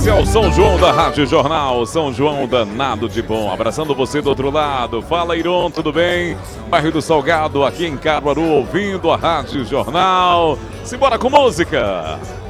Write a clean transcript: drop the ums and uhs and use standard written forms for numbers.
Esse é o São João da Rádio Jornal, São João danado de bom. Abraçando você do outro lado. Fala, Iron, tudo bem? Bairro do Salgado, aqui em Caruaru, ouvindo a Rádio Jornal. Simbora com música!